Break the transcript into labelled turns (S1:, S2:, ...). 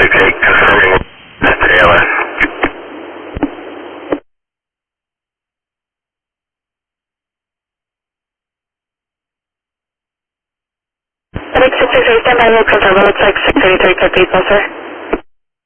S1: 6-8, confirming that's ALS.
S2: FedEx 668, stand by, we'll confirm. It looks like 683 could be closer.